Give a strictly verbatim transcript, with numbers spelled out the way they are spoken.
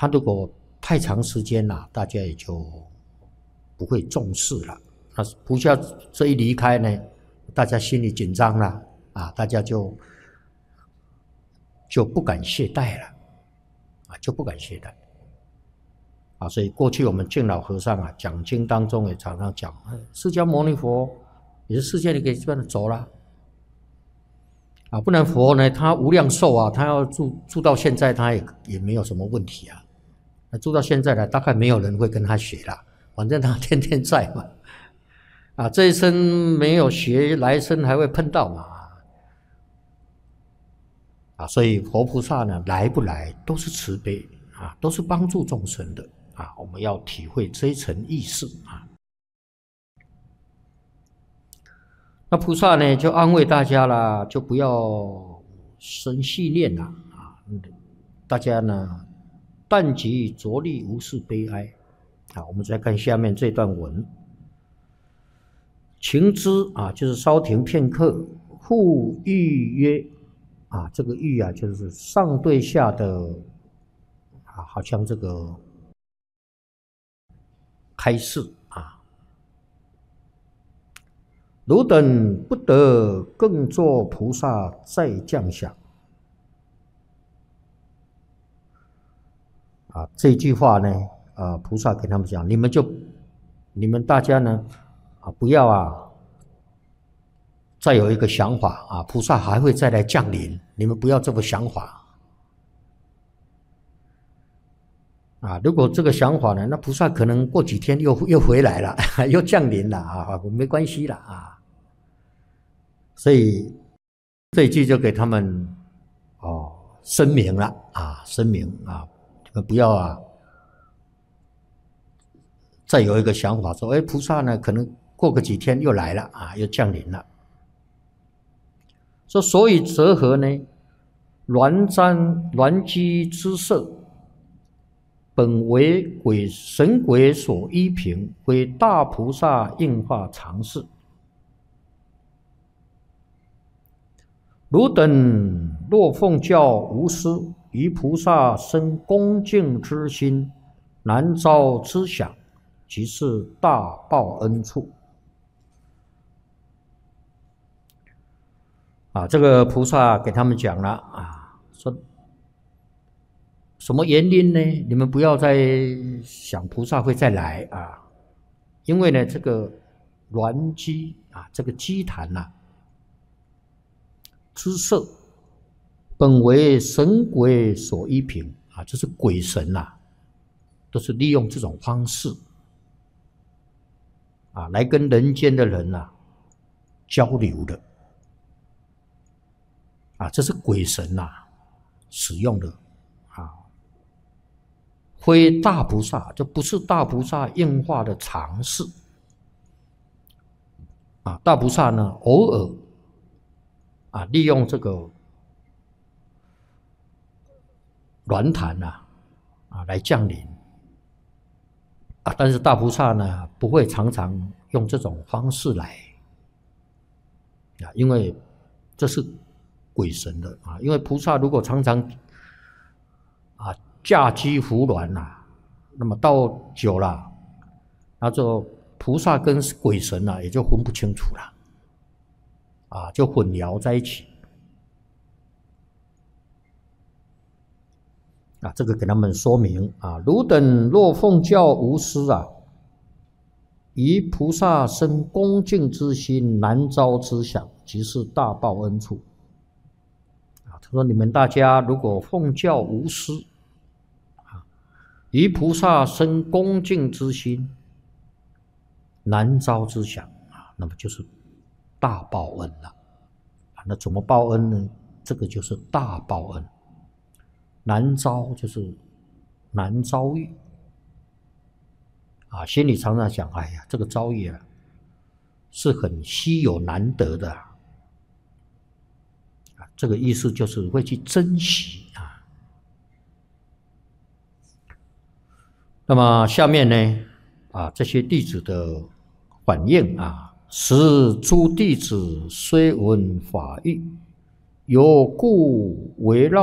他如果太长时间了，大家也就不会重视了。那菩萨这一离开呢，大家心里紧张了啊，大家就就不敢懈怠了啊，就不敢懈怠啊。所以过去我们敬老和尚啊讲经当中也常常讲，释迦牟尼佛也是世界里给这样走了啊，不然佛呢他无量寿啊，他要住住到现在，他也也没有什么问题啊。那住到现在呢，大概没有人会跟他学了，反正他天天在嘛。啊，这一生没有学，来生还会碰到嘛。啊，所以佛菩萨呢，来不来都是慈悲啊，都是帮助众生的啊。我们要体会这一层意思啊。那菩萨呢，就安慰大家啦，就不要生细念啦啊。大家呢，但即着力无事悲哀。啊，我们再看下面这段文。情之啊，就是稍停片刻，复欲曰啊，这个欲啊，就是上对下的啊，好像这个开示啊。汝等不得更作菩萨再降想啊，这句话呢，啊，菩萨给他们讲，你们就你们大家呢。啊，不要啊！再有一个想法啊，菩萨还会再来降临，你们不要这个想法啊！如果这个想法呢，那菩萨可能过几天又又回来了，又降临了啊，没关系了啊。所以这一句就给他们哦声明了啊，声明啊，你们不要啊，再有一个想法说，哎，菩萨呢可能。过个几天又来了啊，又降临了。说所以则何呢？鸾瞻鸾机之色，本为鬼神鬼所依凭，为大菩萨应化常事。汝等若奉教无私，于菩萨生恭敬之心，难遭之想，即是大报恩处。啊，这个菩萨给他们讲了啊，说什么原因呢？你们不要再想菩萨会再来啊，因为呢，这个鸾机啊，这个机坛呐、啊，之色本为神鬼所依凭啊，就是鬼神呐、啊，都是利用这种方式啊，来跟人间的人呐、啊、交流的。啊，这是鬼神呐、啊、使用的啊，非大菩萨，这不是大菩萨应化的常事啊。大菩萨呢，偶尔啊，利用这个鸾坛呐啊来降临啊，但是大菩萨呢，不会常常用这种方式来啊，因为这是。鬼神的啊，因为菩萨如果常常啊驾机扶鸾呐，那么到久了，那就菩萨跟鬼神呐、啊、也就分不清楚了，啊，就混淆在一起啊。这个给他们说明啊，汝等若奉教无私啊，于菩萨生恭敬之心，难遭之想，即是大报恩处。他说：“你们大家如果奉教无私，啊，于菩萨生恭敬之心，难遭之想啊，那么就是大报恩了。啊，那怎么报恩呢？这个就是大报恩。难遭就是难遭遇啊，心里常常想，哎呀，这个遭遇啊，是很稀有难得的啊。”这个意思就是会去珍惜啊。那么下面呢，啊，这些弟子的反应啊，使诸弟子虽闻法义，有故围绕。